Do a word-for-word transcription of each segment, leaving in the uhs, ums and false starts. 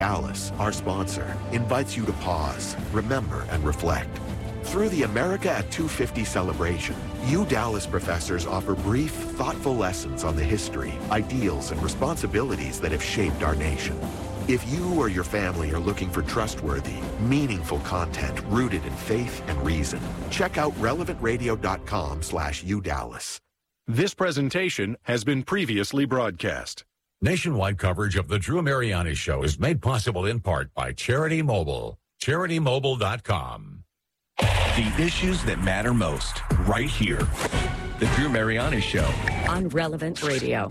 Dallas, our sponsor, invites you to pause, remember, and reflect. Through the America at two fifty celebration, U Dallas professors offer brief, thoughtful lessons on the history, ideals, and responsibilities that have shaped our nation. If you or your family are looking for trustworthy, meaningful content rooted in faith and reason, check out relevant radio dot com slash U Dallas. This presentation has been previously broadcast. Nationwide coverage of the Drew Mariani Show is made possible in part by Charity Mobile. charity mobile dot com. The issues that matter most, right here. The Drew Mariani Show. On Relevant Radio.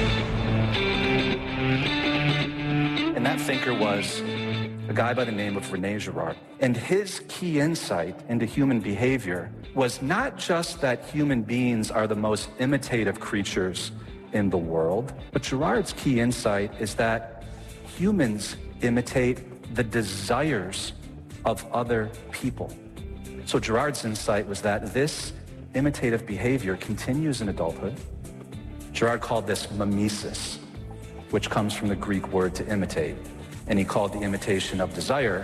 And that thinker was a guy by the name of Rene Girard. And his key insight into human behavior was not just that human beings are the most imitative creatures in the world, but Girard's key insight is that humans imitate the desires of other people. So Girard's insight was that this imitative behavior continues in adulthood. Girard called this mimesis, which comes from the Greek word to imitate. And he called the imitation of desire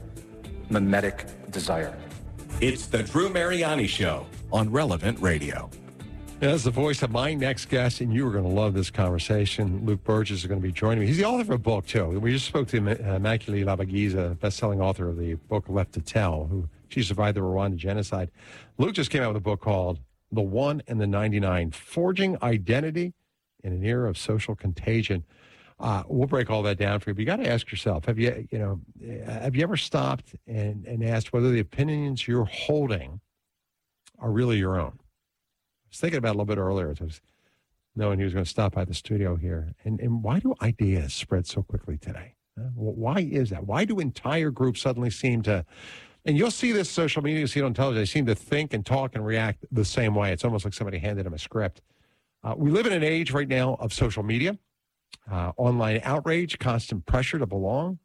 mimetic desire. It's the Drew Mariani Show on Relevant Radio. As the voice of my next guest, and you are going to love this conversation, Luke Burgess is going to be joining me. He's the author of a book, too. We just spoke to Immaculée Labaguiza, best-selling author of the book Left to Tell, who she survived the Rwanda genocide. Luke just came out with a book called The One and the ninety-nine, Forging Identity in an Era of Social Contagion. Uh, we'll break all that down for you, but you got to ask yourself, have you, you know, have you ever stopped and, and asked whether the opinions you're holding are really your own? I was thinking about it a little bit earlier. I was knowing he was going to stop by the studio here. And, and why do ideas spread so quickly today? Uh, why is that? Why do entire groups suddenly seem to, and you'll see this social media, you see it on television, they seem to think and talk and react the same way. It's almost like somebody handed them a script. Uh, we live in an age right now of social media, uh, online outrage, constant pressure to belong.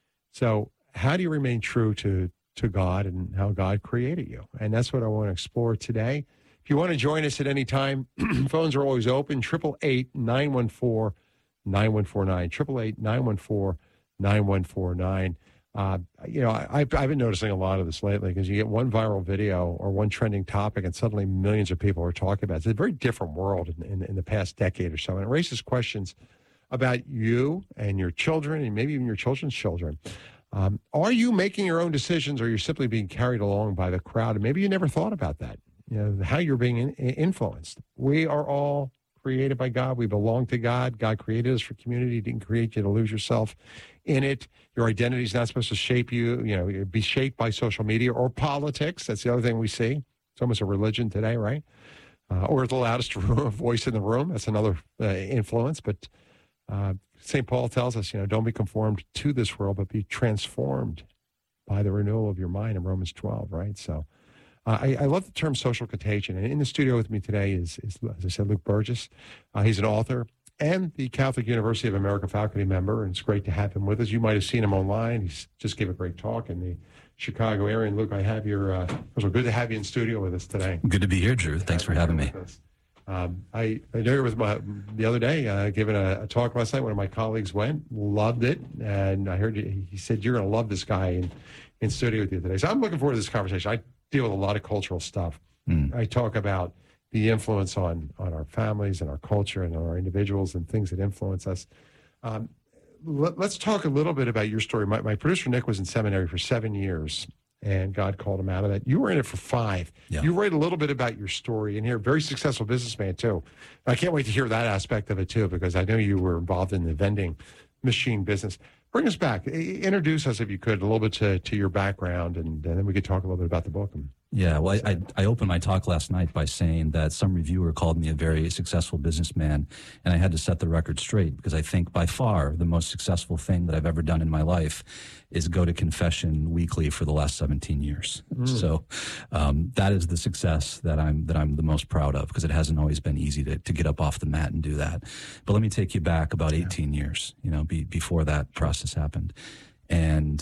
So how do you remain true to, to God and how God created you? And that's what I want to explore today. If you want to join us at any time, phones are always open, eight eight eight, nine one four, nine one four nine, eight eight eight, nine one four, nine one four nine. Uh, you know, I, I've, I've been noticing a lot of this lately because you get one viral video or one trending topic and suddenly millions of people are talking about it. It's a very different world in, in, in the past decade or so. And it raises questions about you and your children and maybe even your children's children. Um, are you making your own decisions or are you simply being carried along by the crowd? And maybe you never thought about that. You know, how you're being in, influenced. We are all created by God. We belong to God. God created us for community. He didn't create you to lose yourself in it. Your identity is not supposed to shape you, you know, be shaped by social media or politics. That's the other thing we see. It's almost a religion today, right? Uh, or the loudest voice in the room. That's another uh, influence. But uh, Saint Paul tells us, you know, don't be conformed to this world, but be transformed by the renewal of your mind in Romans twelve, right? So, Uh, I, I love the term social contagion. And in the studio with me today is, is as I said, Luke Burgess. Uh, he's an author and the Catholic University of America faculty member, and it's great to have him with us. You might have seen him online. He's just gave a great talk in the Chicago area. And Luke, I have your, uh, first of all, good to have you in studio with us today. Good to be here, Drew. Thanks for having me. Um, I, I know you with my, the other day, uh, giving a, a talk last night. One of my colleagues went, loved it. And I heard you, he said, you're going to love this guy in, in studio with you today. So I'm looking forward to this conversation. I deal with a lot of cultural stuff. Mm. I talk about the influence on, on our families and our culture and on our individuals and things that influence us. Um, let, let's talk a little bit about your story. My, my producer, Nick, was in seminary for seven years, and God called him out of that. You were in it for five. Yeah. You write a little bit about your story, and you're a very successful businessman, too. I can't wait to hear that aspect of it, too, because I know you were involved in the vending machine business. Bring us back. Introduce us, if you could, a little bit to, to your background, and, and then we could talk a little bit about the book. Yeah, well, I, I, I opened my talk last night by saying that some reviewer called me a very successful businessman, and I had to set the record straight because I think by far the most successful thing that I've ever done in my life is go to confession weekly for the last seventeen years. Mm. So um, that is the success that I'm that I'm the most proud of because it hasn't always been easy to, to get up off the mat and do that. But let me take you back about eighteen yeah. years, you know, be, before that process happened. And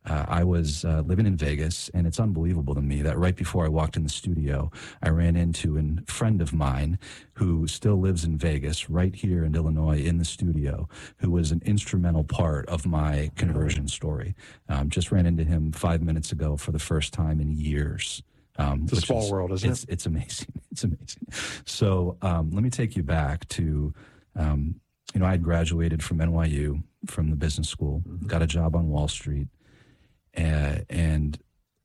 Uh, I was uh, living in Vegas, and it's unbelievable to me that right before I walked in the studio, I ran into a friend of mine who still lives in Vegas, right here in Illinois, in the studio, who was an instrumental part of my conversion story. Um, just ran into him five minutes ago for the first time in years. Um, it's a small is, world, isn't it's, it? It's amazing. It's amazing. So um, let me take you back to, um, you know, I had graduated from N Y U, from the business school, mm-hmm. got a job on Wall Street, uh, and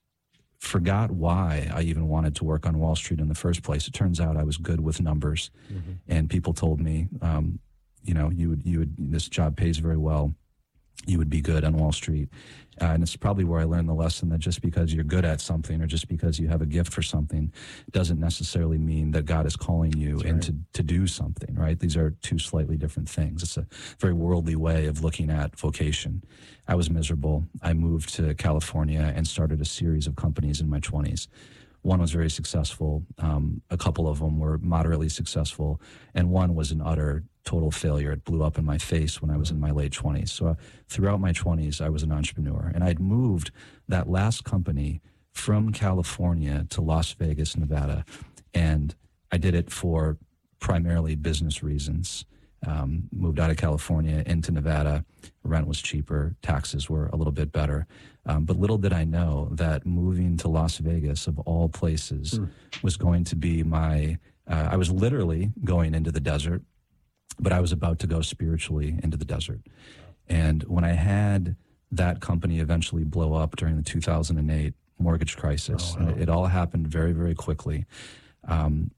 forgot why I even wanted to work on Wall Street in the first place. It turns out I was good with numbers, mm-hmm. and people told me, um, you know, you would, you would, this job pays very well. You would be good on Wall Street. Uh, and it's probably where I learned the lesson that just because you're good at something or just because you have a gift for something doesn't necessarily mean that God is calling you That's into right. to do something, right? These are two slightly different things. It's a very worldly way of looking at vocation. I was miserable. I moved to California and started a series of companies in my twenties. One was very successful. Um, a couple of them were moderately successful. And one was an utter, total failure. It blew up in my face when I was in my late twenties. So uh, throughout my twenties, I was an entrepreneur. And I'd moved that last company from California to Las Vegas, Nevada. And I did it for primarily business reasons. Um, moved out of California into Nevada. Rent was cheaper. Taxes were a little bit better. Um, but little did I know that moving to Las Vegas, of all places, mm. was going to be my, uh, I was literally going into the desert, but I was about to go spiritually into the desert. And when I had that company eventually blow up during the two thousand eight mortgage crisis, oh, wow. it, it all happened very, very quickly. Um,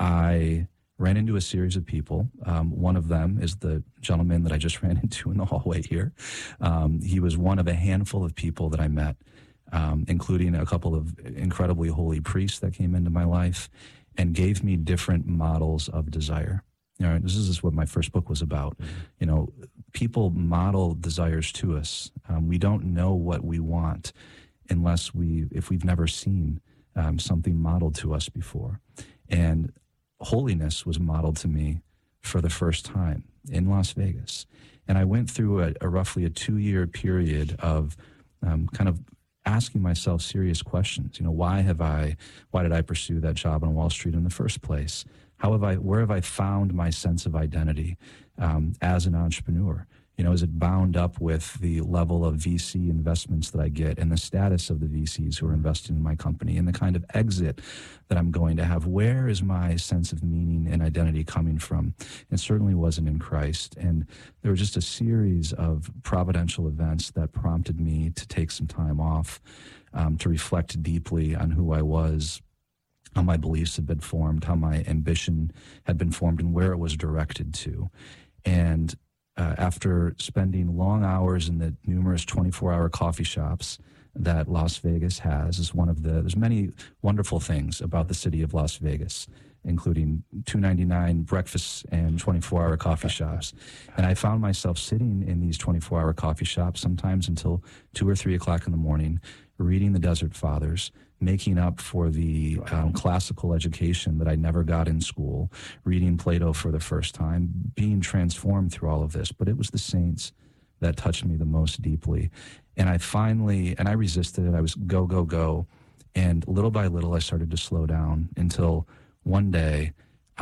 I ran into a series of people. Um, one of them is the gentleman that I just ran into in the hallway here. Um, he was one of a handful of people that I met, um, including a couple of incredibly holy priests that came into my life and gave me different models of desire. You know, this is what my first book was about. Mm-hmm. You know, people model desires to us. Um, we don't know what we want unless we, if we've never seen um, something modeled to us before. And holiness was modeled to me for the first time in Las Vegas. And I went through a, a roughly a two-year period of um, kind of asking myself serious questions. You know, why have I, why did I pursue that job on Wall Street in the first place? How have I, where have I found my sense of identity um, as an entrepreneur? You know, is it bound up with the level of V C investments that I get and the status of the V Cs who are investing in my company and the kind of exit that I'm going to have? Where is my sense of meaning and identity coming from? It certainly wasn't in Christ. And there were just a series of providential events that prompted me to take some time off, um, to reflect deeply on who I was, how my beliefs had been formed, how my ambition had been formed, and where it was directed to. And Uh, after spending long hours in the numerous twenty-four hour coffee shops that Las Vegas has, is one of the, there's many wonderful things about the city of Las Vegas, including two ninety-nine breakfasts and twenty-four hour coffee shops. And I found myself sitting in these twenty-four hour coffee shops, sometimes until two or three o'clock in the morning, reading the Desert Fathers, making up for the um, classical education that I never got in school, reading Plato for the first time, being transformed through all of this. But it was the saints that touched me the most deeply. And I finally, and I resisted it. I was go, go, go. And little by little, I started to slow down until one day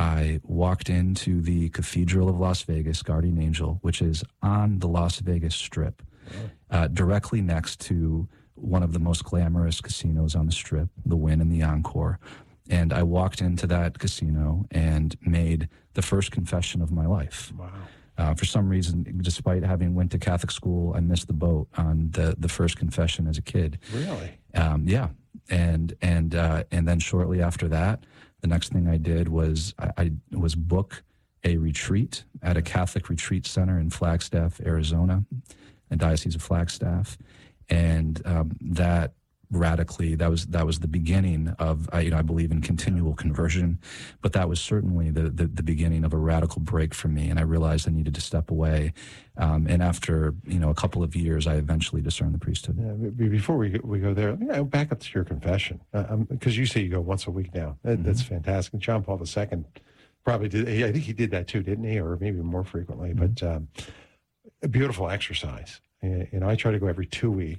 I walked into the Cathedral of Las Vegas, Guardian Angel, which is on the Las Vegas Strip, uh, directly next to one of the most glamorous casinos on the Strip, the Wynn and the Encore. And I walked into that casino and made the first confession of my life. Wow. Uh, for some reason, despite having went to Catholic school, I missed the boat on the, the first confession as a kid. Really? Um, yeah. And and uh, and then shortly after that, the next thing I did was I, I was book a retreat at a Catholic retreat center in Flagstaff, Arizona, the Diocese of Flagstaff. And um, that radically, that was that was the beginning of, I, you know, I believe in continual conversion, but that was certainly the, the, the beginning of a radical break for me. And I realized I needed to step away. Um, and after, you know, a couple of years, I eventually discerned the priesthood. Yeah, before we go, we go there, you know, back up to your confession, because uh, you say you go once a week now. That, mm-hmm. That's fantastic. John Paul the Second probably did. I think he did that too, didn't he? Or maybe more frequently. Mm-hmm. But um, a beautiful exercise. You know, I try to go every two weeks.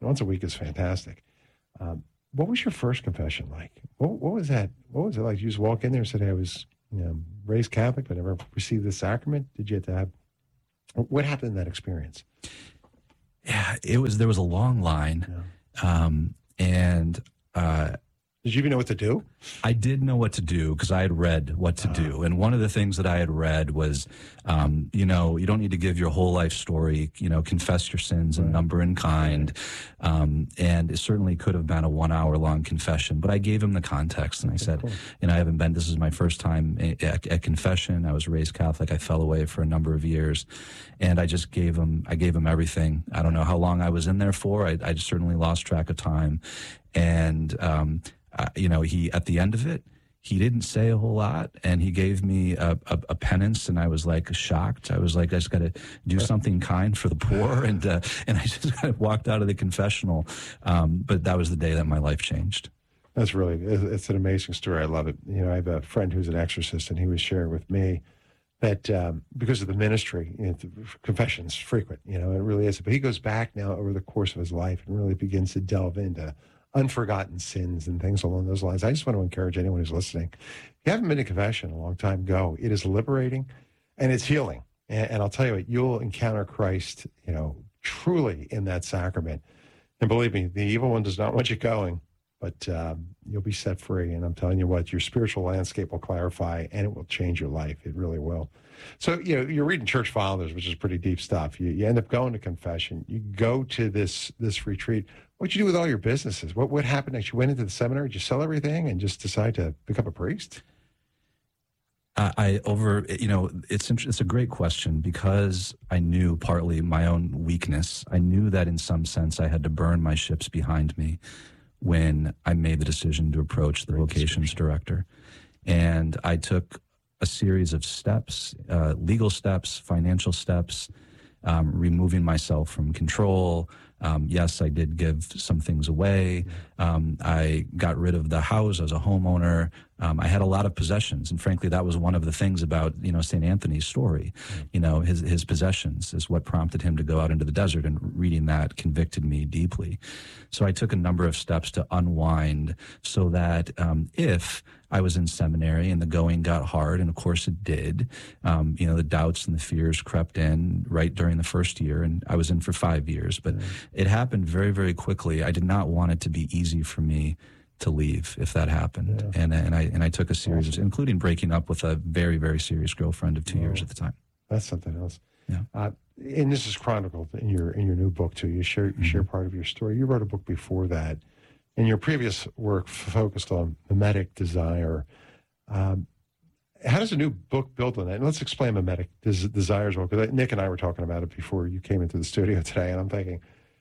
once a week is fantastic. Um, what was your first confession like? What, what was that? What was it like? You just walk in there and said, hey, I was you know, raised Catholic, but never received the sacrament. Did you have to have, what happened in that experience? Yeah, it was, there was a long line. Yeah. Um, and, uh, did you even know what to do? I did know what to do because I had read what to uh, do. And one of the things that I had read was, um, you know, you don't need to give your whole life story, you know, confess your sins in right. number and kind. Um, and it certainly could have been a one hour long confession, but I gave him the context and I said, cool. you know, I haven't been, this is my first time at, at confession. I was raised Catholic. I fell away for a number of years and I just gave him, I gave him everything. I don't know how long I was in there for. I, I certainly lost track of time. And, um, Uh, you know, he, at the end of it, he didn't say a whole lot and he gave me a, a, a penance and I was like shocked. I was like, I just got to do something kind for the poor. And, uh, and I just kind of walked out of the confessional. Um, but that was the day that my life changed. That's really, it's an amazing story. I love it. You know, I have a friend who's an exorcist and he was sharing with me that um, because of the ministry, you know, confession's frequent, you know, it really is. But he goes back now over the course of his life and really begins to delve into unforgotten sins and things along those lines. I just want to encourage anyone who's listening. If you haven't been to confession a long time, go. It is liberating and it's healing. And, and I'll tell you what, you'll encounter Christ, you know, truly in that sacrament. And believe me, the evil one does not want you going, but um, you'll be set free. And I'm telling you what, your spiritual landscape will clarify and it will change your life. It really will. So, you know, you're reading Church Fathers, which is pretty deep stuff. You, you end up going to confession. You go to this this retreat. What'd you do with all your businesses? What what happened next? You went into the seminary, did you sell everything and just decide to become a priest? Uh, I over, you know, it's it's a great question because I knew partly my own weakness. I knew that in some sense I had to burn my ships behind me when I made the decision to approach the vocations director. And I took a series of steps, uh, legal steps, financial steps, um, removing myself from control. Um, yes, I did give some things away. Um, I got rid of the house as a homeowner. Um, I had a lot of possessions, and frankly, that was one of the things about, you know, Saint Anthony's story. You know, his his possessions is what prompted him to go out into the desert, and reading that convicted me deeply. So I took a number of steps to unwind so that um, if I was in seminary and the going got hard, and of course it did, um, you know, the doubts and the fears crept in right during the first year, and I was in for five years, but it happened very, very quickly. I did not want it to be easy for me to leave if that happened. Yeah. And and I and I took a series of, including breaking up with a very, very serious girlfriend of two oh, years at the time. That's something else. Yeah. Uh, and this is chronicled in your in your new book too. You share you mm-hmm. share part of your story. You wrote a book before that, and your previous work focused on mimetic desire. Um, how does a new book build on that? And let's explain mimetic des- desire as well, because Nick and I were talking about it before you came into the studio today, and I'm thinking,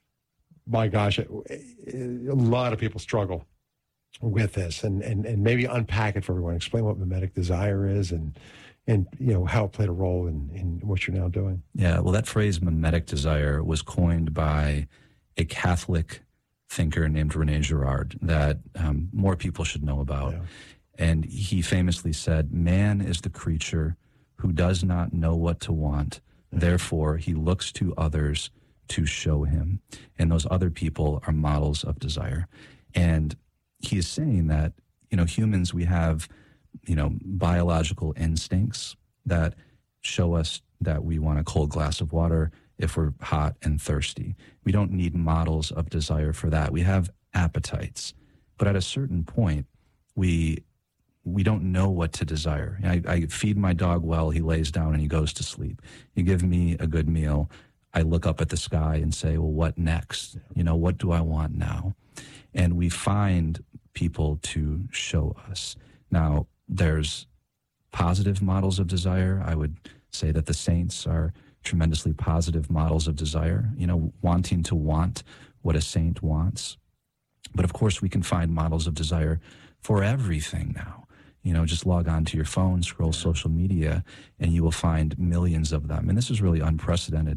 my gosh, it, it, a lot of people struggle with this, and, and, and maybe unpack it for everyone. Explain what mimetic desire is, and and you know how it played a role in, in what you're now doing. Yeah, well, that phrase mimetic desire was coined by a Catholic thinker named René Girard that um, more people should know about. Yeah. And he famously said, "Man is the creature who does not know what to want. Mm-hmm. Therefore, he looks to others to show him. And those other people are models of desire." And he is saying that, you know, humans, we have, you know, biological instincts that show us that we want a cold glass of water if we're hot and thirsty. We don't need models of desire for that. We have appetites. But at a certain point, we we don't know what to desire. I, I feed my dog well, he lays down and he goes to sleep. You give me a good meal, I look up at the sky and say, well, what next? You know, what do I want now? And we find people to show us. Now, there's positive models of desire. I would say that the saints are tremendously positive models of desire, you know, wanting to want what a saint wants. But of course, we can find models of desire for everything now. You know, just log on to your phone, scroll social media, and you will find millions of them. And this is really unprecedented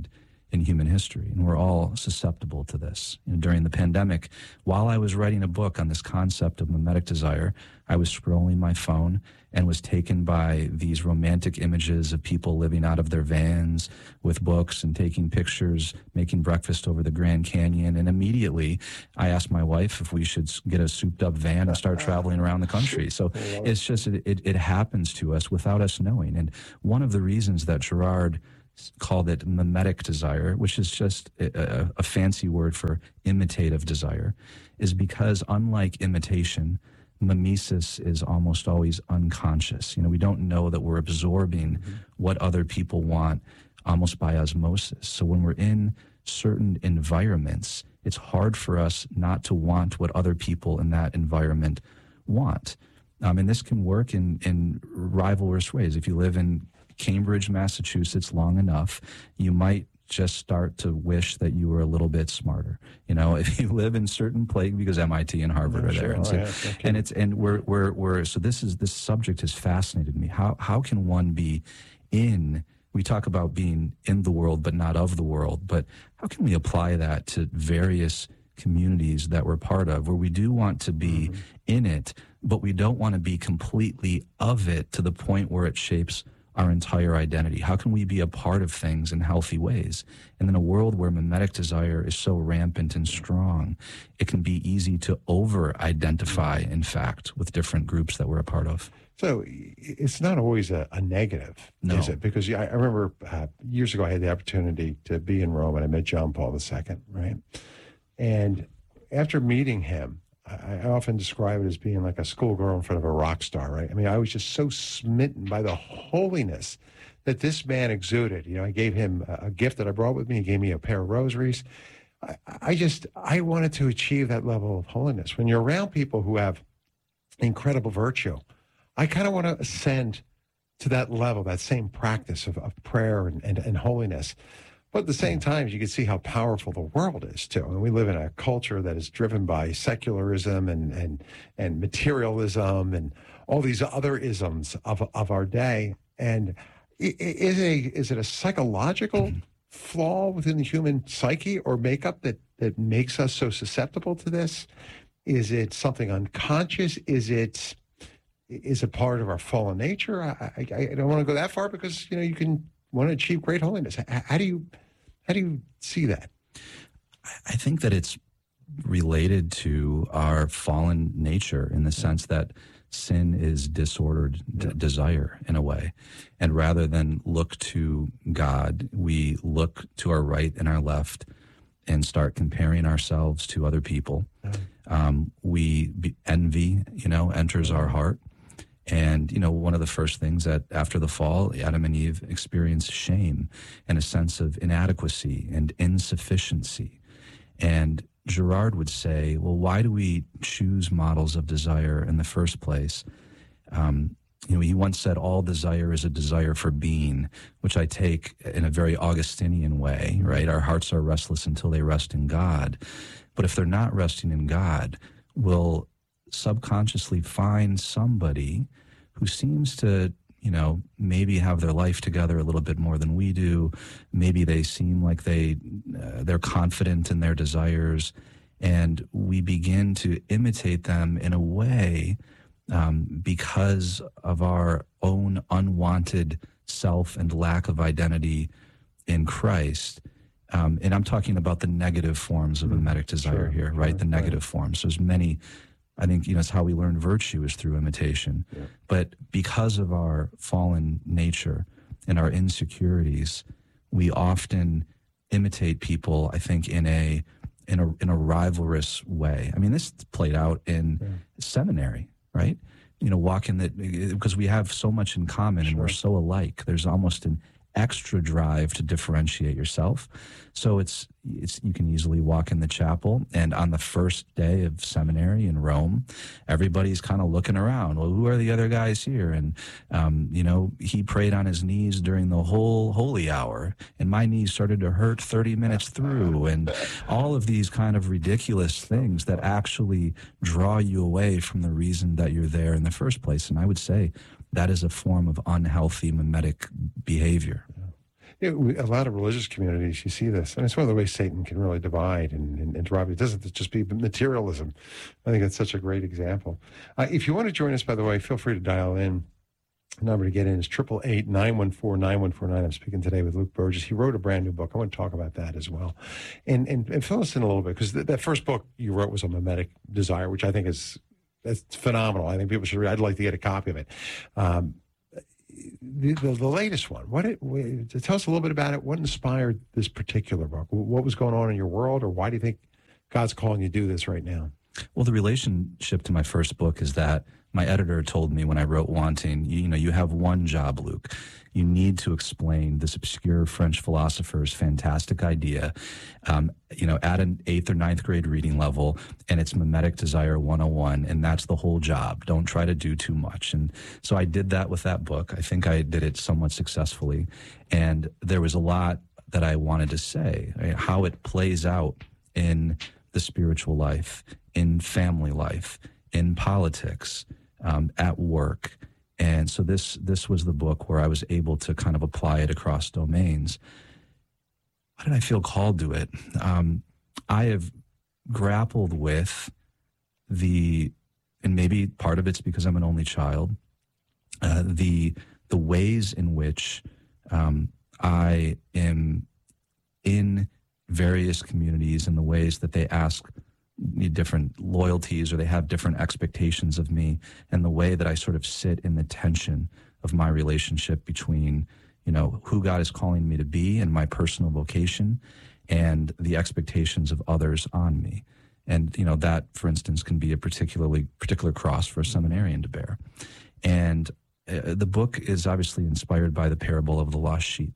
in human history, and we're all susceptible to this. You know, during the pandemic, while I was writing a book on this concept of mimetic desire, I was scrolling my phone and was taken by these romantic images of people living out of their vans with books and taking pictures, making breakfast over the Grand Canyon. And immediately I asked my wife if we should get a souped up van and start traveling around the country. So it's just, it, it, it happens to us without us knowing. And one of the reasons that Girard called it mimetic desire, which is just a, a fancy word for imitative desire, is because unlike imitation, mimesis is almost always unconscious. You know, we don't know that we're absorbing mm-hmm. what other people want almost by osmosis. So when we're in certain environments, it's hard for us not to want what other people in that environment want. Um, and this can work in, in rivalrous ways. If you live in Cambridge, Massachusetts long enough, you might just start to wish that you were a little bit smarter. You know, if you live in certain places, because M I T and Harvard yeah, are there, sure. and, so, oh, yeah. okay. and it's and we're we're we're so this is this subject has fascinated me. How how can one be in? We talk about being in the world but not of the world, but how can we apply that to various communities that we're part of, where we do want to be mm-hmm. in it, but we don't want to be completely of it to the point where it shapes our entire identity? How can we be a part of things in healthy ways? And in a world where mimetic desire is so rampant and strong, it can be easy to over-identify, in fact, with different groups that we're a part of. So it's not always a, a negative, no. is it? Because I, I remember uh, years ago I had the opportunity to be in Rome, and I met John Paul the Second, right? And after meeting him, I often describe it as being like a schoolgirl in front of a rock star, right? I mean, I was just so smitten by the holiness that this man exuded. You know, I gave him a gift that I brought with me. He gave me a pair of rosaries. I, I just, I wanted to achieve that level of holiness. When you're around people who have incredible virtue, I kind of want to ascend to that level, that same practice of, of prayer and, and, and holiness. But at the same time, you can see how powerful the world is, too. And we live in a culture that is driven by secularism and and, and materialism and all these other isms of, of our day. And is, a, is it a psychological flaw within the human psyche or makeup that, that makes us so susceptible to this? Is it something unconscious? Is it is it part of our fallen nature? I, I, I don't want to go that far because, you know, you can want to achieve great holiness. How do you, how do you see that? I think that it's related to our fallen nature in the sense that sin is disordered d- desire in a way. And rather than look to God, we look to our right and our left and start comparing ourselves to other people. Um, we be, envy, you know, enters our heart. And, you know, one of the first things that after the fall, Adam and Eve experienced shame and a sense of inadequacy and insufficiency. And Girard would say, well, why do we choose models of desire in the first place? Um, you know, he once said, all desire is a desire for being, which I take in a very Augustinian way, right? Our hearts are restless until they rest in God. But if they're not resting in God, we'll subconsciously find somebody who seems to, you know, maybe have their life together a little bit more than we do. Maybe they seem like they, uh, they're confident in their desires, and we begin to imitate them in a way um, because of our own unwanted self and lack of identity in Christ. Um, and I'm talking about the negative forms of mimetic desire sure, here, right? Sure, the negative right. forms. There's many. I think, you know, it's how we learn virtue is through imitation. Yeah. But because of our fallen nature and our insecurities, we often imitate people, I think, in a in a in a rivalrous way. I mean, this played out in yeah. seminary, right? You know, walking that because we have so much in common sure. and we're so alike. There's almost an extra drive to differentiate yourself. So it's it's you can easily walk in the chapel, and on the first day of seminary in Rome, everybody's kind of looking around. Well, who are the other guys here? And um, you know, he prayed on his knees during the whole holy hour, and my knees started to hurt thirty minutes through, and all of these kind of ridiculous things that actually draw you away from the reason that you're there in the first place. And I would say that is a form of unhealthy mimetic behavior. You know, a lot of religious communities, you see this, and it's one of the ways Satan can really divide and, and, and drive. It doesn't just be materialism. I think that's such a great example. Uh, if you want to join us, by the way, feel free to dial in. The number to get in is triple eight nine one four nine one four nine. I'm speaking today with Luke Burgis. He wrote a brand new book. I want to talk about that as well, and and, and fill us in a little bit, because th- that first book you wrote was on mimetic desire, which I think is that's phenomenal. I think people should read. I'd like to get a copy of it. Um, the, the the latest one. What it, tell us a little bit about it. What inspired this particular book? What was going on in your world, or why do you think God's calling you to do this right now? Well, the relationship to my first book is that my editor told me when I wrote Wanting, you, you know, you have one job, Luke. You need to explain this obscure French philosopher's fantastic idea, um, you know, at an eighth or ninth grade reading level, and it's mimetic desire one oh one, and that's the whole job. Don't try to do too much. And so I did that with that book. I think I did it somewhat successfully, and there was a lot that I wanted to say, right? How it plays out in the spiritual life, in family life, in politics, um, at work. And so this this was the book where I was able to kind of apply it across domains. Why did I feel called to it? Um, I have grappled with the, and maybe part of it's because I'm an only child, uh, the the ways in which um, I am in various communities and the ways that they ask different loyalties, or they have different expectations of me, and the way that I sort of sit in the tension of my relationship between, you know, who God is calling me to be and my personal vocation, and the expectations of others on me. And, you know, that, for instance, can be a particularly particular cross for a seminarian to bear. And uh, the book is obviously inspired by the parable of the lost sheep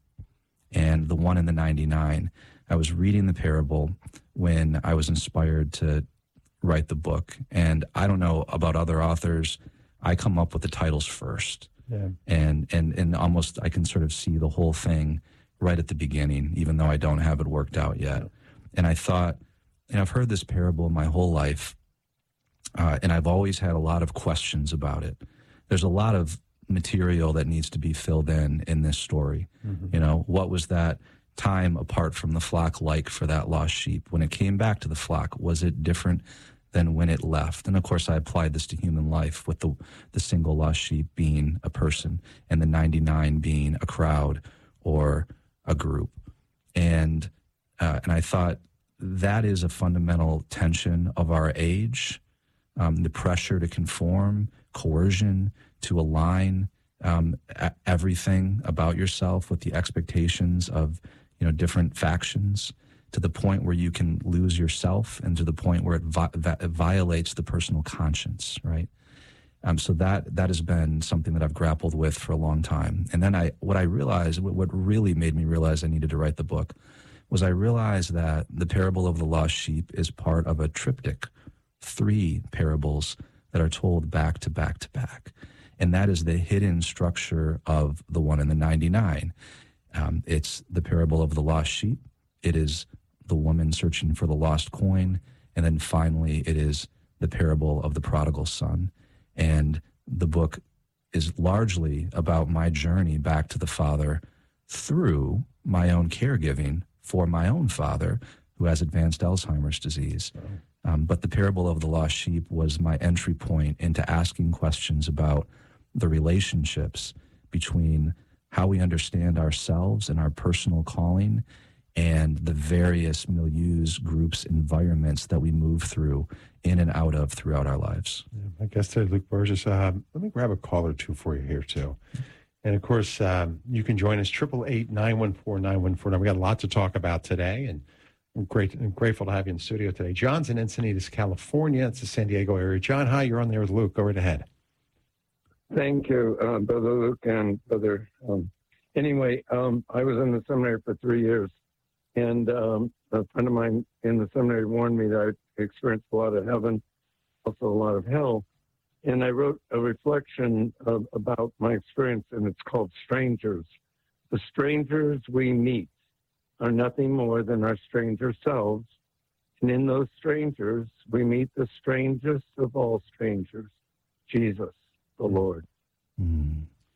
and the one in the ninety-nine. I was reading the parable when I was inspired to write the book. And I don't know about other authors. I come up with the titles first. Yeah. And, and, and almost I can sort of see the whole thing right at the beginning, even though I don't have it worked out yet. And I thought, and I've heard this parable my whole life, uh, and I've always had a lot of questions about it. There's a lot of material that needs to be filled in in this story. Mm-hmm. You know, what was that time apart from the flock like for that lost sheep? When it came back to the flock, was it different than when it left? And of course, I applied this to human life, with the the single lost sheep being a person and the ninety-nine being a crowd or a group. And uh, and I thought that is a fundamental tension of our age, um, the pressure to conform, coercion, to align um, everything about yourself with the expectations of, you know, different factions, to the point where you can lose yourself, and to the point where it, vi- it violates the personal conscience, right? Um, so that that has been something that I've grappled with for a long time. And then I, what I realized, what, what really made me realize I needed to write the book, was I realized that the parable of the lost sheep is part of a triptych, three parables that are told back to back to back. And that is the hidden structure of the one in the ninety-nine. Um, it's the parable of the lost sheep. It is the woman searching for the lost coin. And then finally, it is the parable of the prodigal son. And the book is largely about my journey back to the Father through my own caregiving for my own father, who has advanced Alzheimer's disease. Um, but the parable of the lost sheep was my entry point into asking questions about the relationships between how we understand ourselves and our personal calling, and the various milieus, groups, environments that we move through, in and out of, throughout our lives. Yeah, my guest today, Luke Burgis. Um, let me grab a call or two for you here, too. And, of course, um, you can join us, triple eight nine one four nine one four nine. We got a lot to talk about today, and I'm, great, I'm grateful to have you in the studio today. John's in Encinitas, California. It's the San Diego area. John, hi, you're on there with Luke. Go right ahead. Thank you, uh, Brother Luke and Brother. Um, anyway, um, I was in the seminary for three years, and um, a friend of mine in the seminary warned me that I experienced a lot of heaven, also a lot of hell. And I wrote a reflection of, about my experience, and it's called Strangers. The strangers we meet are nothing more than our stranger selves. And in those strangers, we meet the strangest of all strangers, Jesus, the Lord. Mm.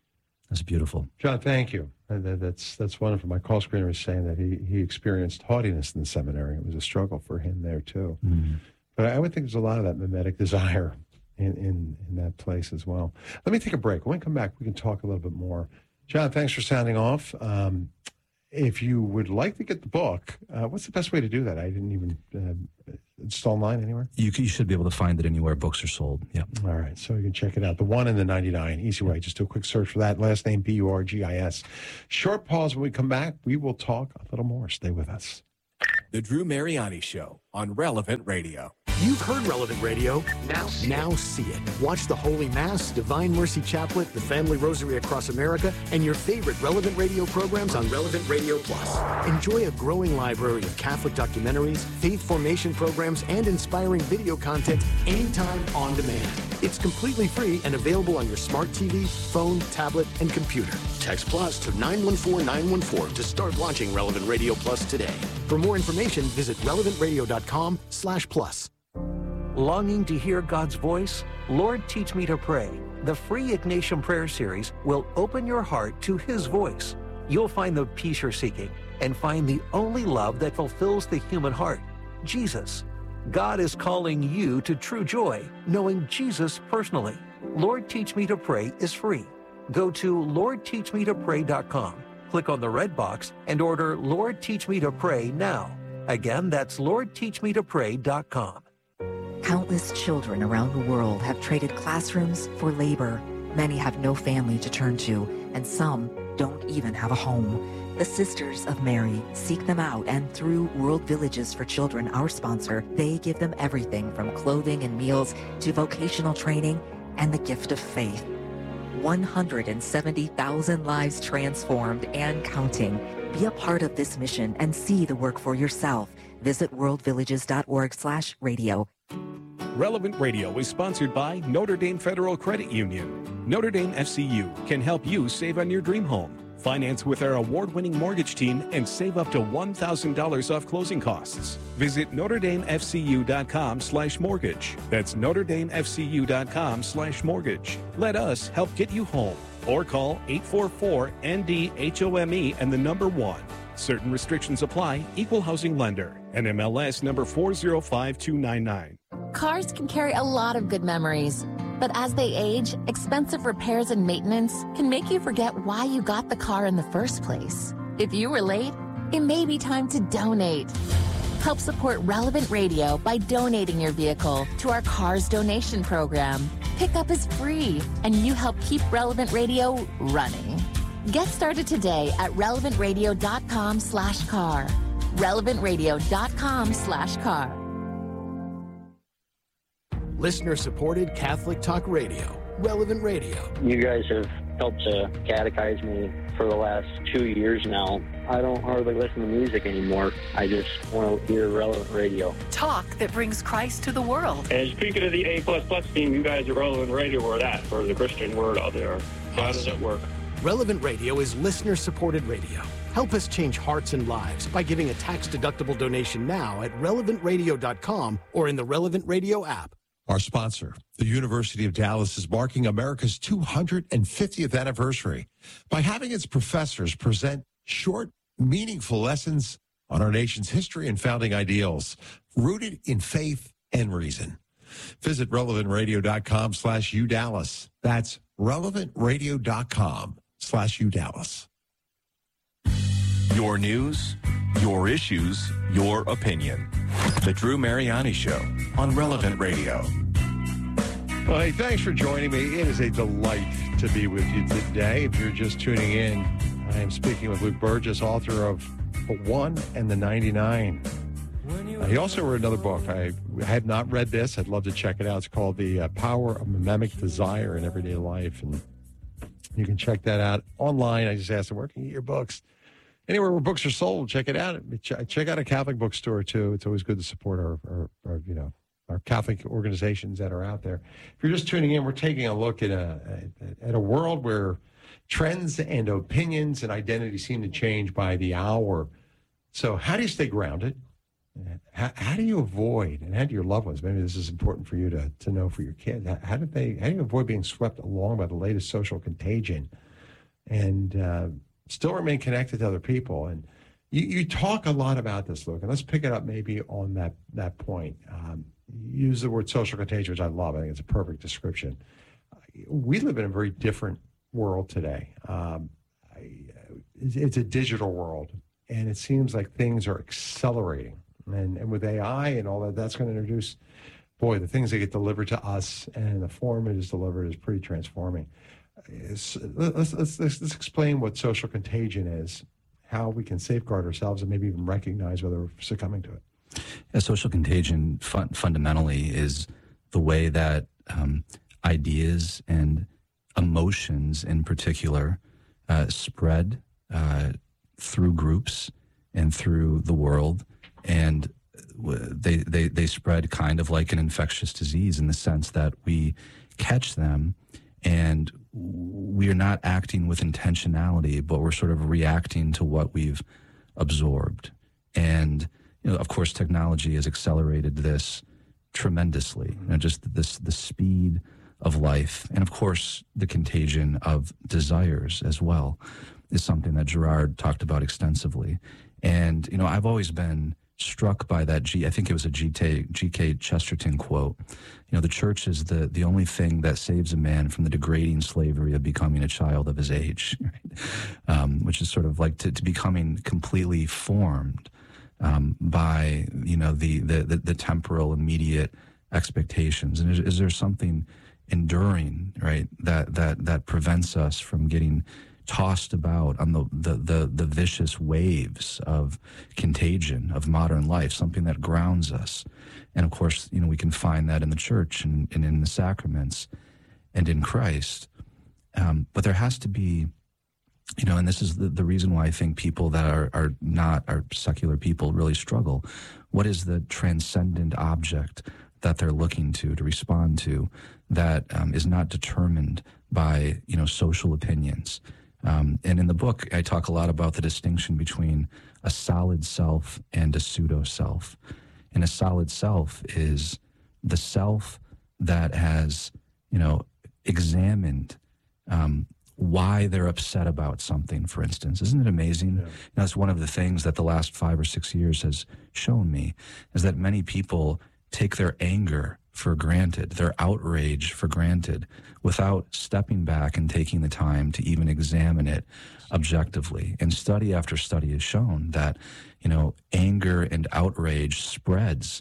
That's beautiful. John, thank you. Uh, that- That's that's wonderful. My call screener was saying that he, he experienced haughtiness in the seminary. It was a struggle for him there, too. Mm-hmm. But I would think there's a lot of that mimetic desire in, in, in that place as well. Let me take a break. When we come back, we can talk a little bit more. John, thanks for sounding off. Um, if you would like to get the book, uh, what's the best way to do that? I didn't even... Uh, it's online anywhere? You, c- you should be able to find it anywhere books are sold. Yeah. All right, so you can check it out. The one and the ninety-nine, easy way. Just do a quick search for that. Last name, B U R G I S. Short pause. When we come back, we will talk a little more. Stay with us. The Drew Mariani Show on Relevant Radio. You've heard Relevant Radio. Now see, now see it. Watch the Holy Mass, Divine Mercy Chaplet, the Family Rosary Across America, and your favorite Relevant Radio programs on Relevant Radio Plus. Enjoy a growing library of Catholic documentaries, faith formation programs, and inspiring video content anytime on demand. It's completely free and available on your smart T V, phone, tablet, and computer. Text Plus to nine one four nine one four to start watching Relevant Radio Plus today. For more information, visit relevant radio dot com slash plus. Longing to hear God's voice? Lord, Teach Me to Pray. The free Ignatian Prayer Series will open your heart to His voice. You'll find the peace you're seeking and find the only love that fulfills the human heart, Jesus. God is calling you to true joy, knowing Jesus personally. Lord, Teach Me to Pray is free. Go to lord teach me to pray dot com, click on the red box, and order Lord, Teach Me to Pray now. Again, that's lord teach me to pray dot com. Countless children around the world have traded classrooms for labor. Many have no family to turn to, and some don't even have a home. The Sisters of Mary seek them out, and through World Villages for Children, our sponsor, they give them everything from clothing and meals to vocational training and the gift of faith. one hundred seventy thousand lives transformed and counting. Be a part of this mission and see the work for yourself. Visit world villages dot org slash radio. Relevant Radio is sponsored by Notre Dame Federal Credit Union. Notre Dame F C U can help you save on your dream home. Finance with our award-winning mortgage team and save up to one thousand dollars off closing costs. Visit notre dame f c u dot com slash mortgage. That's notre dame f c u dot com slash mortgage. Let us help get you home. Or call eight four four N D H O M E and the number one. Certain restrictions apply. Equal housing lender. N M L S number four zero five two nine nine. Cars can carry a lot of good memories, but as they age, expensive repairs and maintenance can make you forget why you got the car in the first place. If you were late, it may be time to donate. Help support Relevant Radio by donating your vehicle to our Cars Donation Program. Pickup is free, and you help keep Relevant Radio running. Get started today at relevant radio dot com slash car. relevant radio dot com slash car. Listener-supported Catholic Talk Radio, Relevant Radio. You guys have helped to catechize me for the last two years now. I don't hardly listen to music anymore. I just want to hear Relevant Radio. Talk that brings Christ to the world. And speaking of the A plus plus team, you guys are Relevant Radio or that, for the Christian word out there. So how does it work? Relevant Radio is listener-supported radio. Help us change hearts and lives by giving a tax-deductible donation now at relevant radio dot com or in the Relevant Radio app. Our sponsor, the University of Dallas, is marking America's two hundred fiftieth anniversary by having its professors present short, meaningful lessons on our nation's history and founding ideals, rooted in faith and reason. Visit relevant radio dot com slash U Dallas. That's relevant radio dot com slash U Dallas. Your news, your issues, your opinion. The Drew Mariani Show on Relevant Radio. Well, hey, thanks for joining me. It is a delight to be with you today. If you're just tuning in, I am speaking with Luke Burgess, author of The One and the ninety-nine. Uh, he also wrote another book. I had not read this. I'd love to check it out. It's called The uh, Power of Mimemic Desire in Everyday Life. And you can check that out online. I just asked him, where can you get your books? Anywhere where books are sold, check it out. Check out a Catholic bookstore, too. It's always good to support our, our, our you know, our Catholic organizations that are out there. If you're just tuning in, we're taking a look at a, at a world where trends and opinions and identity seem to change by the hour. So how do you stay grounded? How, how do you avoid, and how do your loved ones, maybe this is important for you to, to know for your kids, how, how, do they, how do you avoid being swept along by the latest social contagion? and uh, still remain connected to other people. And you, you talk a lot about this, Luke, and let's pick it up maybe on that, that point. Um, you use the word social contagion, which I love. I think it's a perfect description. We live in a very different world today. Um, I, it's a digital world, and it seems like things are accelerating. And, and with A I and all that, that's going to introduce, boy, the things that get delivered to us and the form it is delivered is pretty transforming. It's, let's, let's, let's, let's explain what social contagion is, how we can safeguard ourselves, and maybe even recognize whether we're succumbing to it. Yeah, social contagion fun- fundamentally is the way that um, ideas and emotions in particular uh, spread uh, through groups and through the world. And they, they, they spread kind of like an infectious disease in the sense that we catch them and we are not acting with intentionality, but we're sort of reacting to what we've absorbed. And, you know, of course, technology has accelerated this tremendously, you know, just this, the speed of life. And of course, the contagion of desires as well is something that Girard talked about extensively. And, you know, I've always been struck by that G, I think it was a G K Chesterton quote. You know, the church is the, the only thing that saves a man from the degrading slavery of becoming a child of his age, right? um, which is sort of like to, to becoming completely formed um, by, you know, the, the, the, the temporal, immediate expectations. And is, is there something enduring, right, that, that, that prevents us from getting tossed about on the, the, the, the vicious waves of contagion of modern life, something that grounds us. And of course, you know, we can find that in the church and, and in the sacraments and in Christ. Um, but there has to be, you know, and this is the, the reason why I think people that are, are not, are secular people really struggle. What is the transcendent object that they're looking to, to respond to, that um, is not determined by, you know, social opinions? Um, and in the book, I talk a lot about the distinction between a solid self and a pseudo self. And a solid self is the self that has, you know, examined um, why they're upset about something, for instance. Isn't it amazing? Yeah. You know, that's one of the things that the last five or six years has shown me, is that many people take their anger for granted, their outrage for granted, without stepping back and taking the time to even examine it objectively. And study after study has shown that, you know, anger and outrage spreads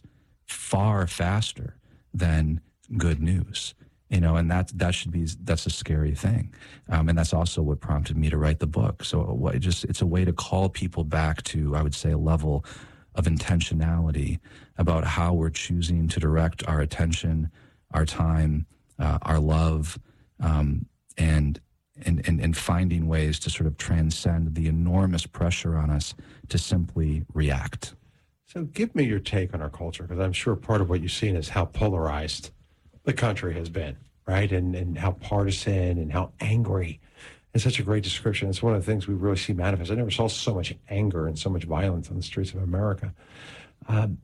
far faster than good news. You know, and that that should be, that's a scary thing. Um, and that's also what prompted me to write the book. So what, it just it's a way to call people back to, I would say, a level of intentionality about how we're choosing to direct our attention, our time, uh, our love, um, and, and, and, and finding ways to sort of transcend the enormous pressure on us to simply react. So give me your take on our culture, because I'm sure part of what you've seen is how polarized the country has been, right? And, and how partisan and how angry. It's such a great description. It's one of the things we really see manifest. I never saw so much anger and so much violence on the streets of America. Um,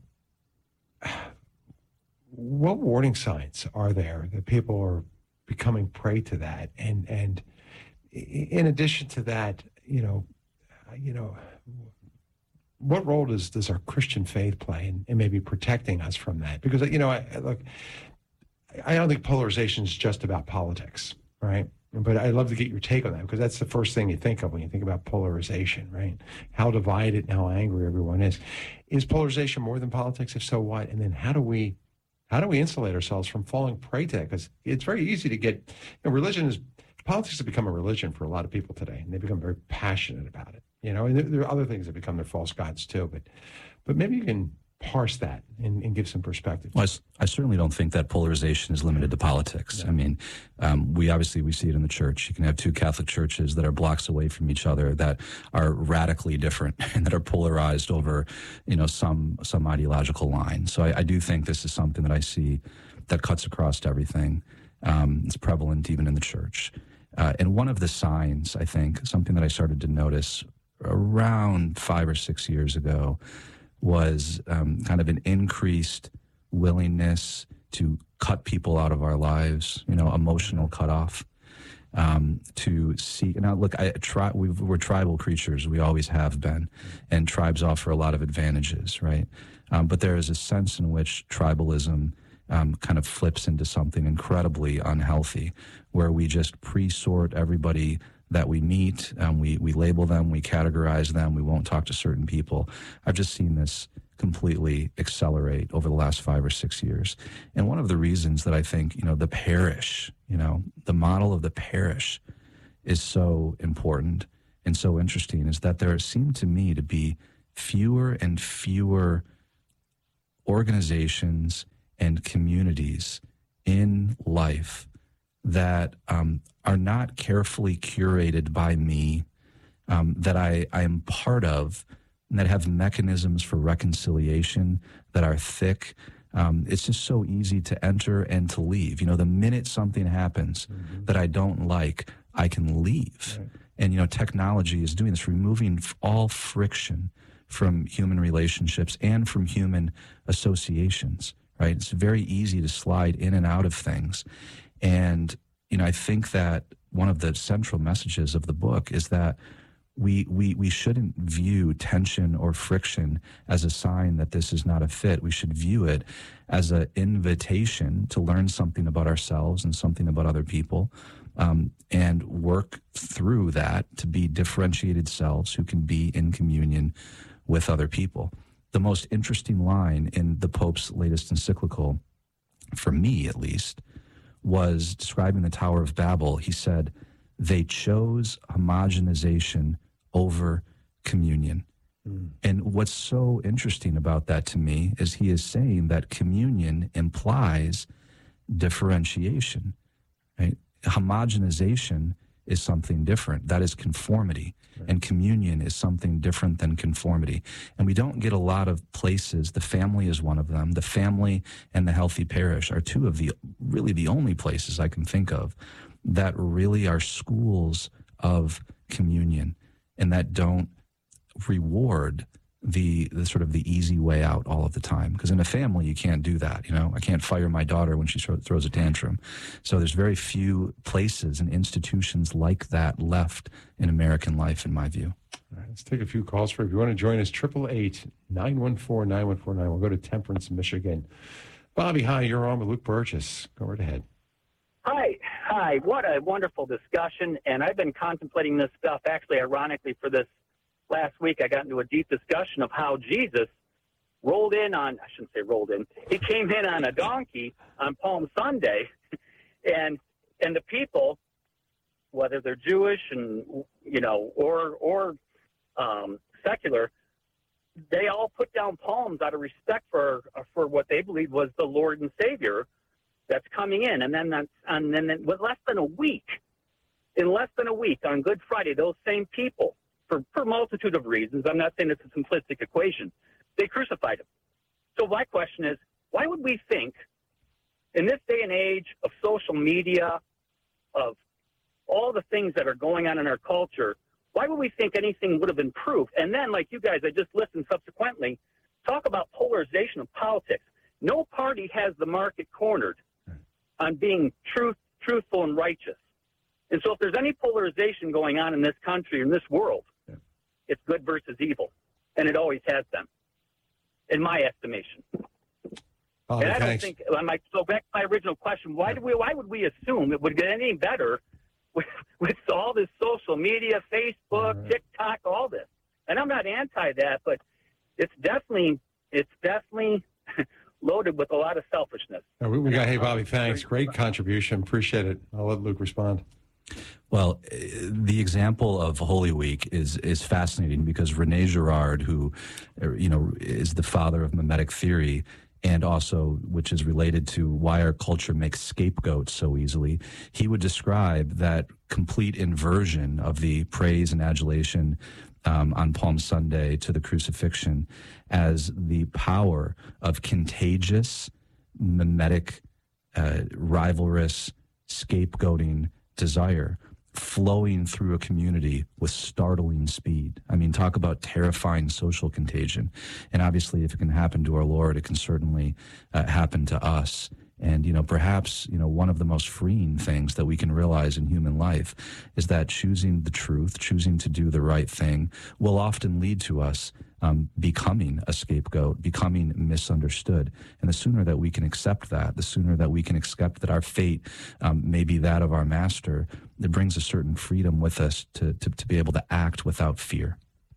what warning signs are there that people are becoming prey to that? And and in addition to that, you know, you know, what role does does our Christian faith play in, in maybe protecting us from that? Because, you know, I, look, I don't think polarization is just about politics, right? But I'd love to get your take on that, because that's the first thing you think of when you think about polarization, right? How divided and how angry everyone is. Is polarization more than politics? If so, what? And then how do we, how do we insulate ourselves from falling prey to that? Because it's very easy to get, you know, religion is, politics has become a religion for a lot of people today, and they become very passionate about it. You know, and there, there are other things that become their false gods too. But, but maybe you can parse that and, and give some perspective. Well, I, I certainly don't think that polarization is limited to politics. Yeah. I mean, um, we obviously, we see it in the church. You can have two Catholic churches that are blocks away from each other that are radically different and that are polarized over, you know, some some ideological line. So I, I do think this is something that I see that cuts across everything. Um, it's prevalent even in the church. Uh, and one of the signs, I think, something that I started to notice around five or six years ago, was um, kind of an increased willingness to cut people out of our lives, you know, emotional cutoff. um, to seek. Now, look, I, tri- we've, we're tribal creatures. We always have been. And tribes offer a lot of advantages, right? Um, but there is a sense in which tribalism um, kind of flips into something incredibly unhealthy, where we just pre-sort everybody that we meet, um, we, we label them, we categorize them, we won't talk to certain people. I've just seen this completely accelerate over the last five or six years. And one of the reasons that I think, you know, the parish, you know, the model of the parish is so important and so interesting is that there seem to me to be fewer and fewer organizations and communities in life that um, are not carefully curated by me, um, that I, I am part of, and that have mechanisms for reconciliation that are thick. Um, it's just so easy to enter and to leave. You know, the minute something happens mm-hmm. that I don't like, I can leave. Right. And, you know, technology is doing this, removing all friction from human relationships and from human associations, right? It's very easy to slide in and out of things. And, you know, I think that one of the central messages of the book is that we we we shouldn't view tension or friction as a sign that this is not a fit. We should view it as an invitation to learn something about ourselves and something about other people, um, and work through that to be differentiated selves who can be in communion with other people. The most interesting line in the Pope's latest encyclical, for me at least, was describing the Tower of Babel. He said, they chose homogenization over communion. Mm. And what's so interesting about that to me is he is saying that communion implies differentiation, right? Homogenization is something different. That is conformity. Right. And communion is something different than conformity. And we don't get a lot of places. The family is one of them. The family and the healthy parish are two of the, really the only places I can think of that really are schools of communion and that don't reward the, the sort of the easy way out all of the time. Because in a family, you can't do that. You know, I can't fire my daughter when she throws a tantrum. So there's very few places and institutions like that left in American life, in my view. All right, let's take a few calls for you. If you want to join us, eight eight eight, nine one four, nine one four nine. We'll go to Temperance, Michigan. Bobby, hi, you're on with Luke Burgess. Go right ahead. Hi. Hi. What a wonderful discussion. And I've been contemplating this stuff, actually, ironically, for this last week. I got into a deep discussion of how Jesus rolled in on, I shouldn't say rolled in, he came in on a donkey on Palm Sunday, and and the people, whether they're Jewish and, you know, or, or um, secular, they all put down palms out of respect for for what they believed was the Lord and Savior that's coming in. And then that's, and then with less than a week, in less than a week on Good Friday, those same people, for, for a multitude of reasons, I'm not saying it's a simplistic equation, they crucified him. So my question is, why would we think in this day and age of social media, of all the things that are going on in our culture, why would we think anything would have improved? And then, like you guys, I just listened subsequently, talk about polarization of politics. No party has the market cornered on being truth, truthful and righteous. And so if there's any polarization going on in this country, in this world, yeah. it's good versus evil. And it always has been, in my estimation. Oh, and I thanks. don't think, I might go back to my original question, why, do we, why would we assume it would get any better with, with all this social media, Facebook, right. TikTok, all this? And I'm not anti that, but it's definitely, it's definitely loaded with a lot of selfishness. Oh, we, we got, hey, Bobby, thanks. Great contribution. Appreciate it. I'll let Luke respond. Well, the example of Holy Week is is fascinating because Rene Girard, who, you know, is the father of mimetic theory, and also which is related to why our culture makes scapegoats so easily, he would describe that complete inversion of the praise and adulation um, on Palm Sunday to the crucifixion as the power of contagious, mimetic, uh, rivalrous, scapegoating desire flowing through a community with startling speed. I mean, talk about terrifying social contagion. And obviously, if it can happen to our Lord, it can certainly uh, happen to us. And, you know, perhaps, you know, one of the most freeing things that we can realize in human life is that choosing the truth, choosing to do the right thing will often lead to us um, becoming a scapegoat, becoming misunderstood. And the sooner that we can accept that, the sooner that we can accept that our fate um, may be that of our master, it brings a certain freedom with us to, to, to be able to act without fear.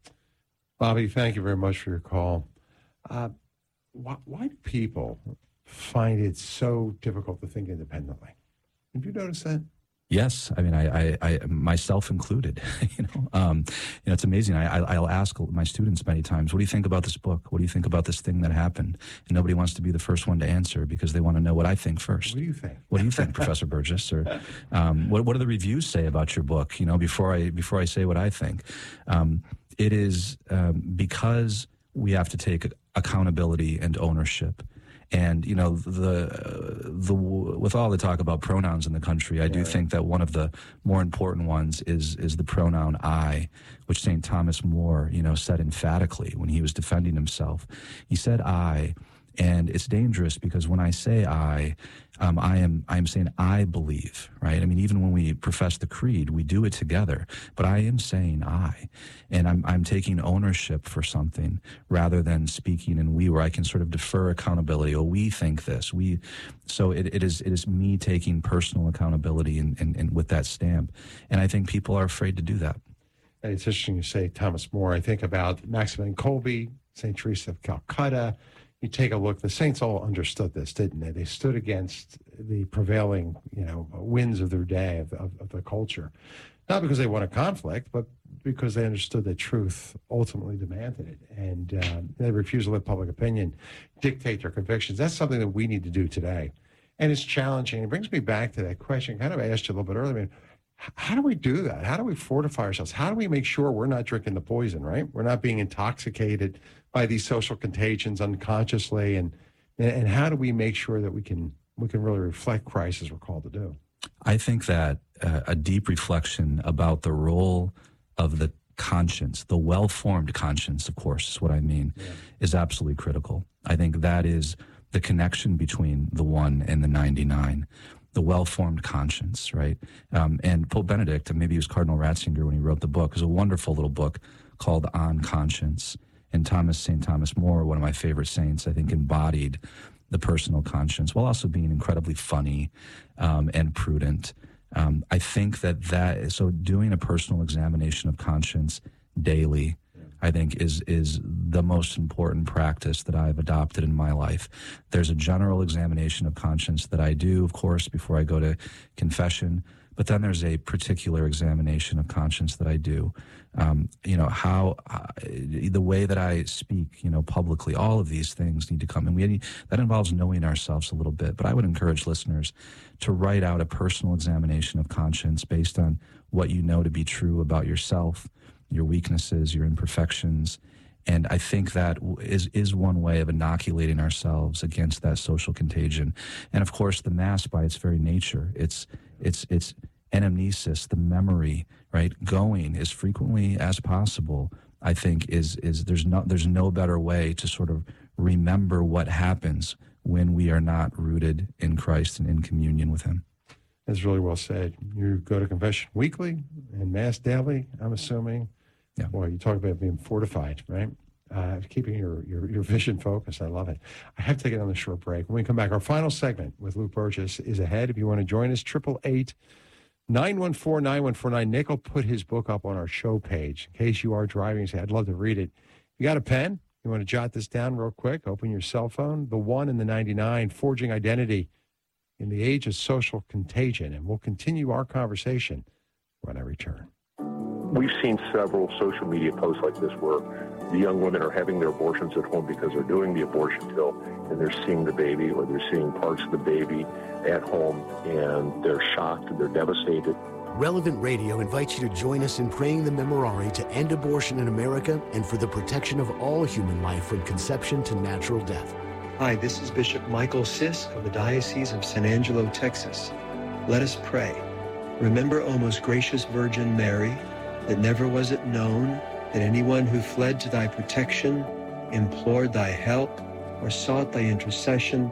Bobby, thank you very much for your call. Uh, why, why do people find it so difficult to think independently? Have you noticed that? Yes, I mean, I, I, I myself included. you know, um, you know, it's amazing. I, I, I'll ask my students many times, "What do you think about this book? What do you think about this thing that happened?" And nobody wants to be the first one to answer because they want to know what I think first. What do you think? What do you think, Professor Burgess? Or um, what what do the reviews say about your book? You know, before I before I say what I think, um, it is um, because we have to take accountability and ownership. And, you know, the the with all the talk about pronouns in the country, I do think that one of the more important ones is is the pronoun I, which Saint Thomas More, you know, said emphatically when he was defending himself. He said I, and it's dangerous because when I say I, um, I am I am saying I believe, right? I mean, even when we profess the creed, we do it together, but I am saying I, and I'm I'm taking ownership for something rather than speaking in we, where I can sort of defer accountability. Oh, we think this, we, so it, it is it is me taking personal accountability and, and, and with that stamp, and I think people are afraid to do that. And it's interesting you say Thomas More. I think about Maximilian Kolbe, Saint Teresa of Calcutta. You take a look, the saints all understood this, didn't they? They stood against the prevailing, you know, winds of their day, of, of, of the culture. Not because they wanted conflict, but because they understood that truth ultimately demanded it. And um, they refused to let public opinion dictate their convictions. That's something that we need to do today. And it's challenging. It brings me back to that question, kind of I asked you a little bit earlier. I mean, how do we do that? How do we fortify ourselves? How do we make sure we're not drinking the poison, right? We're not being intoxicated by these social contagions unconsciously, and and how do we make sure that we can we can really reflect Christ as we're called to do? I think that uh, a deep reflection about the role of the conscience, the well-formed conscience, of course, is what I mean, yeah. is absolutely critical. I think that is the connection between the one and the ninety-nine. The well-formed conscience, right? Um, and Pope Benedict, and maybe he was Cardinal Ratzinger when he wrote the book, is a wonderful little book called On Conscience. And Thomas, Saint Thomas More, one of my favorite saints, I think embodied the personal conscience while also being incredibly funny um, and prudent. Um, I think that that, so doing a personal examination of conscience daily, I think is is the most important practice that I've adopted in my life. There's a general examination of conscience that I do, of course, before I go to confession, but then there's a particular examination of conscience that I do. Um, you know, how, uh, the way that I speak, you know, publicly, all of these things need to come. And we that involves knowing ourselves a little bit. But I would encourage listeners to write out a personal examination of conscience based on what you know to be true about yourself, your weaknesses, your imperfections. And I think that is is one way of inoculating ourselves against that social contagion. And of course, the Mass, by its very nature, it's it's it's anamnesis, the memory, right? Going as frequently as possible, I think, is is there's no there's no better way to sort of remember what happens when we are not rooted in Christ and in communion with Him. That's really well said. You go to confession weekly and Mass daily, I'm assuming. Yeah. Boy, you talk about being fortified, right? Uh, keeping your, your, your vision focused. I love it. I have to take another short break. When we come back, our final segment with Luke Burgess is ahead. If you want to join us, triple eight, nine one four, nine one four nine. Nick will put his book up on our show page. In case you are driving and say, I'd love to read it. You got a pen? You want to jot this down real quick? Open your cell phone. The one and the ninety-nine, Forging Identity in the Age of Social Contagion. And we'll continue our conversation when I return. We've seen several social media posts like this where the young women are having their abortions at home because they're doing the abortion pill and they're seeing the baby or they're seeing parts of the baby at home and they're shocked and they're devastated. Relevant Radio invites you to join us in praying the Memorare to end abortion in America and for the protection of all human life from conception to natural death. Hi, this is Bishop Michael Sisk of the Diocese of San Angelo, Texas. Let us pray. Remember, O most gracious Virgin Mary, that never was it known that anyone who fled to thy protection, implored thy help, or sought thy intercession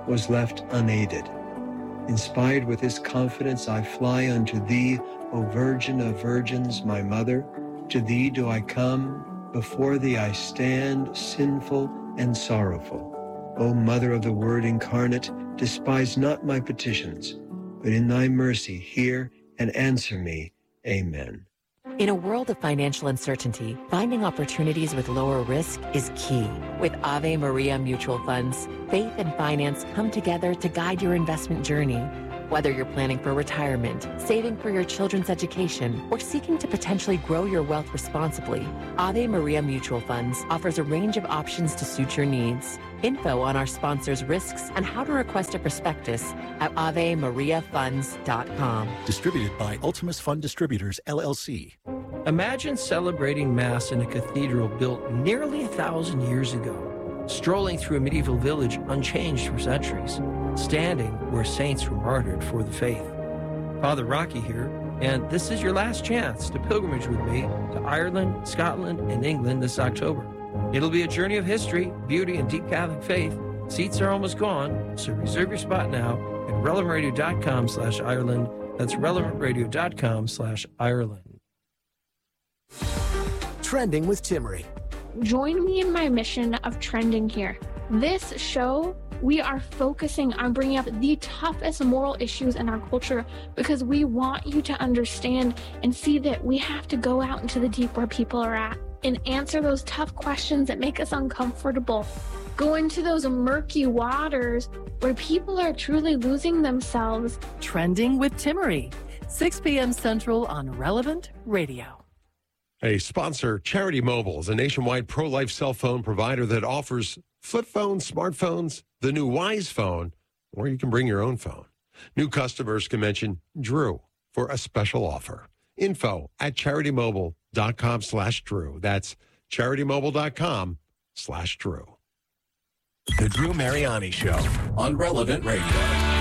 was left unaided. Inspired with this confidence, I fly unto thee, O Virgin of Virgins, my mother. To thee do I come, before thee I stand, sinful and sorrowful. O Mother of the Word incarnate, despise not my petitions, but in thy mercy hear and answer me. Amen. In a world of financial uncertainty, finding opportunities with lower risk is key. With Ave Maria Mutual Funds, faith and finance come together to guide your investment journey. Whether you're planning for retirement, saving for your children's education, or seeking to potentially grow your wealth responsibly, Ave Maria Mutual Funds offers a range of options to suit your needs. Info on our sponsors' risks and how to request a prospectus at ave maria funds dot com. Distributed by Ultimus Fund Distributors, L L C. Imagine celebrating Mass in a cathedral built nearly a thousand years ago, strolling through a medieval village unchanged for centuries, standing where saints were martyred for the faith. Father Rocky here, and this is your last chance to pilgrimage with me to Ireland, Scotland, and England this October. It'll be a journey of history, beauty, and deep Catholic faith. Seats are almost gone, so reserve your spot now at relevantradio.com slash Ireland. That's relevantradio.com slash Ireland. Trending with Timmerie. Join me in my mission of trending here. This show, we are focusing on bringing up the toughest moral issues in our culture because we want you to understand and see that we have to go out into the deep where people are at and answer those tough questions that make us uncomfortable. Go into those murky waters where people are truly losing themselves. Trending with Timmerie, six p.m. Central on Relevant Radio. A sponsor, Charity Mobile, is a nationwide pro-life cell phone provider that offers flip phones, smartphones, the new Wise phone, or you can bring your own phone. New customers can mention Drew for a special offer. Info at charitymobile.com slash Drew. That's charitymobile.com slash Drew. The Drew Mariani Show on Relevant Radio.